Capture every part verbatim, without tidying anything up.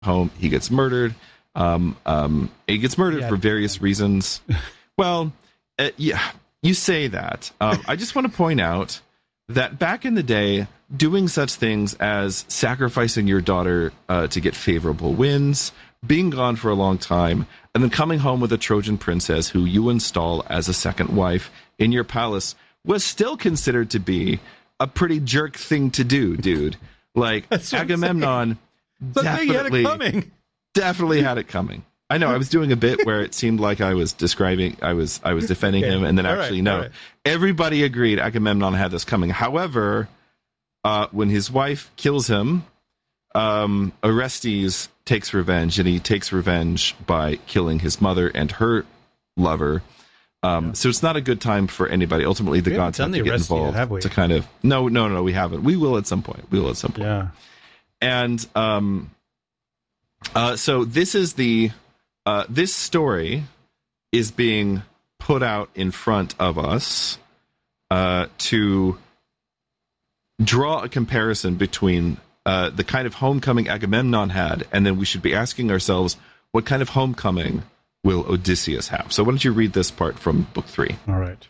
home. He gets murdered. Um, um, he gets murdered yeah, for various yeah. reasons. Well, uh, yeah, you say that. Um, I just want to point out that back in the day, doing such things as sacrificing your daughter uh, to get favorable winds, being gone for a long time, and then coming home with a Trojan princess who you install as a second wife in your palace was still considered to be a pretty jerk thing to do, dude. Like, Agamemnon definitely, had definitely had it coming. I know, I was doing a bit where it seemed like I was describing, I was I was defending okay. him, and then all actually, right, no. Right. Everybody agreed Agamemnon had this coming. However, uh, when his wife kills him, um, Orestes takes revenge, and he takes revenge by killing his mother and her lover. Um, yeah. So it's not a good time for anybody. Ultimately, the gods have to get involved yet, to kind of... No, no, no, we haven't. We will at some point. We will at some point. Yeah. And um, uh, so this is the... Uh, this story is being put out in front of us uh, to draw a comparison between uh, the kind of homecoming Agamemnon had, and then we should be asking ourselves, what kind of homecoming will Odysseus have? So why don't you read this part from book three? All right.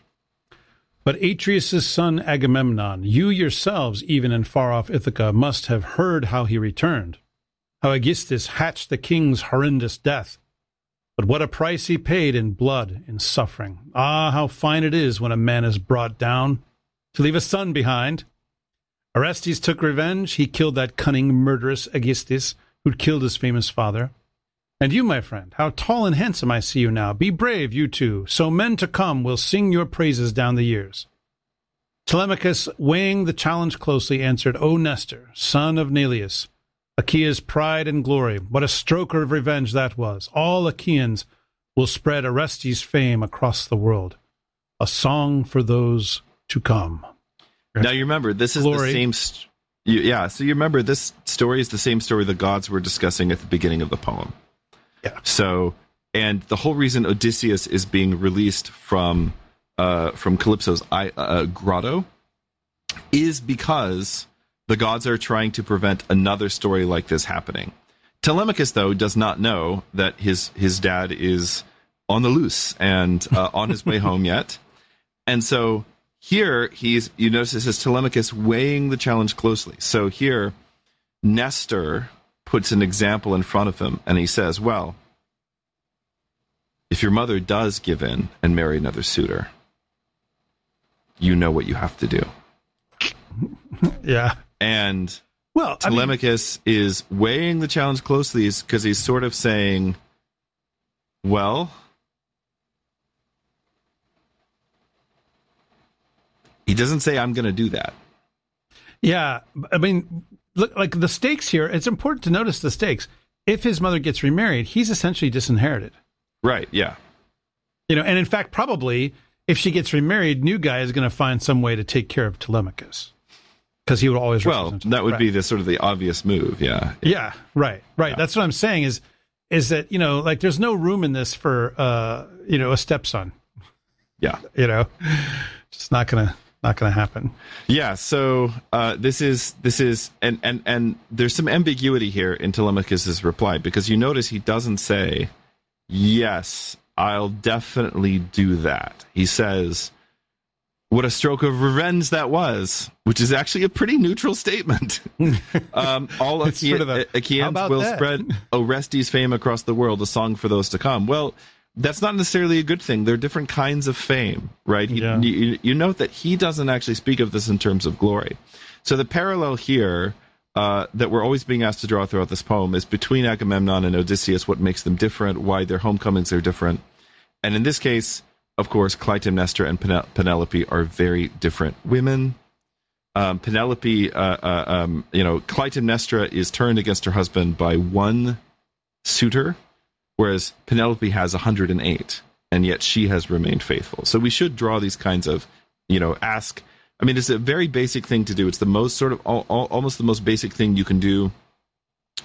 But Atreus' son Agamemnon, you yourselves, even in far-off Ithaca, must have heard how he returned, how Aegisthus hatched the king's horrendous death. But what a price he paid in blood, in suffering. Ah, how fine it is when a man is brought down, to leave a son behind. Orestes took revenge. He killed that cunning, murderous Aegisthus, who'd killed his famous father. And you, my friend, how tall and handsome I see you now. Be brave, you two, so men to come will sing your praises down the years. Telemachus, weighing the challenge closely, answered, O Nestor, son of Neleus, Achaea's pride and glory, what a stroker of revenge that was. All Achaeans will spread Orestes' fame across the world. A song for those to come. Now you remember, this is glory. the same... St- you, yeah, so you remember, this story is the same story the gods were discussing at the beginning of the poem. Yeah. So, and the whole reason Odysseus is being released from uh, from Calypso's uh, grotto is because the gods are trying to prevent another story like this happening. Telemachus, though, does not know that his his dad is on the loose and uh, on his way home yet. And so here he's, you notice it says Telemachus weighing the challenge closely. So here Nestor puts an example in front of him, and he says, well, if your mother does give in and marry another suitor, you know what you have to do. Yeah. And well, Telemachus I mean, is weighing the challenge closely because he's sort of saying, well, he doesn't say, I'm going to do that. Yeah. I mean, look, like the stakes here, it's important to notice the stakes. If his mother gets remarried, he's essentially disinherited. Right, yeah. You know, and in fact, probably, if she gets remarried, new guy is going to find some way to take care of Telemachus. Because he would always well, that would right. be the sort of the obvious move, yeah. Yeah, right, right. Yeah. That's what I'm saying is, is that, you know, like there's no room in this for, uh, you know, a stepson. Yeah. You know, just not going to. Not going to happen. Yeah. So uh, this is this is and and and there's some ambiguity here in Telemachus's reply, because you notice he doesn't say, "Yes, I'll definitely do that." He says, "What a stroke of revenge that was," which is actually a pretty neutral statement. um, all Achae- sort of a, Achaeans will that? spread Orestes' fame across the world, a song for those to come. Well, that's not necessarily a good thing. There are different kinds of fame, right? He, yeah. you, you note that he doesn't actually speak of this in terms of glory. So the parallel here uh, that we're always being asked to draw throughout this poem is between Agamemnon and Odysseus, what makes them different, why their homecomings are different. And in this case, of course, Clytemnestra and Pen- Penelope are very different women. Um, Penelope, uh, uh, um, you know, Clytemnestra is turned against her husband by one suitor, whereas Penelope has one hundred eight, and yet she has remained faithful. So we should draw these kinds of, you know, ask. I mean, it's a very basic thing to do. It's the most sort of, all, all, almost the most basic thing you can do